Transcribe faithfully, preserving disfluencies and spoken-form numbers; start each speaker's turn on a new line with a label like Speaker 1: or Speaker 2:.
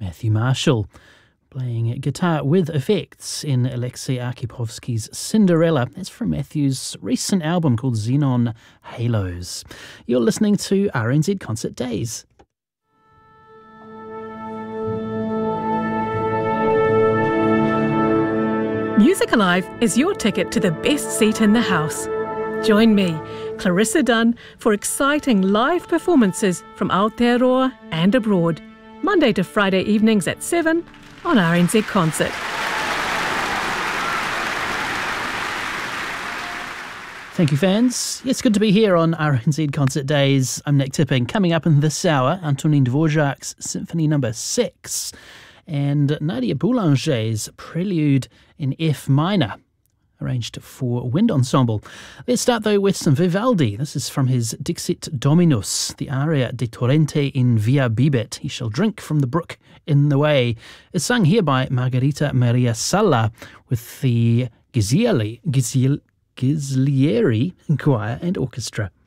Speaker 1: Matthew Marshall, playing guitar with effects in Alexei Arkipovsky's Cinderella. That's from Matthew's recent album called Xenon Halos. You're listening to R N Z Concert Days.
Speaker 2: Music Alive is your ticket to the best seat in the house. Join me, Clarissa Dunn, for exciting live performances from Aotearoa and abroad, Monday to Friday evenings at seven on R N Z Concert.
Speaker 1: Thank you, fans. It's good to be here on R N Z Concert Days. I'm Nick Tipping. Coming up in this hour, Antonin Dvorak's Symphony Number Six and Nadia Boulanger's Prelude in F minor, arranged for wind ensemble. Let's start though with some Vivaldi. This is from his Dixit Dominus, the aria de Torrente in Via Bibet. He shall drink from the brook in the way. It's sung here by Margherita Maria Salla with the Ghislieri, Ghislieri Choir and Orchestra.